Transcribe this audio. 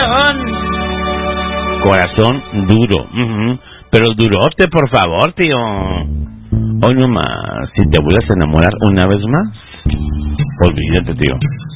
Corazón duro. Pero durote, por favor, tío. Hoy nomás, si te vuelves a enamorar una vez más, olvídate, tío.